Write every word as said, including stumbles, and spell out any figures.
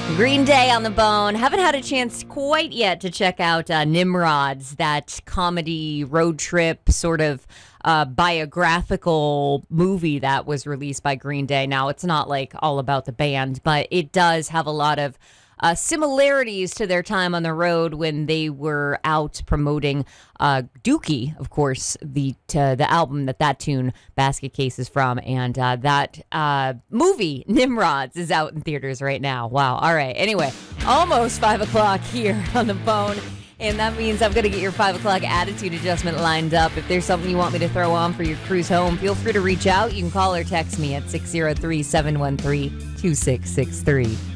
Green Day on the Bone. Haven't had a chance quite yet to check out uh, Nimrods, that comedy road trip sort of uh, biographical movie that was released by Green Day. Now, it's not like all about the band, but it does have a lot of Uh, similarities to their time on the road when they were out promoting uh, Dookie, of course, the uh, the album that that tune Basket Case is from, and uh, that uh, movie Nimrods is out in theaters right now. Wow. All right. Anyway, almost five o'clock here on the Bone. And that means I'm going to get your five o'clock attitude adjustment lined up. If there's something you want me to throw on for your cruise home, feel free to reach out. You can call or text me at six zero three, seven one three, two six six three.